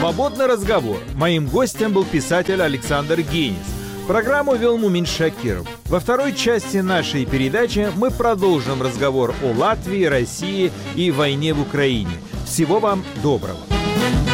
«Свободный разговор». Моим гостем был писатель Александр Генис. Программу вел Мумин Шакиров. Во второй части нашей передачи мы продолжим разговор о Латвии, России и войне в Украине. Всего вам доброго.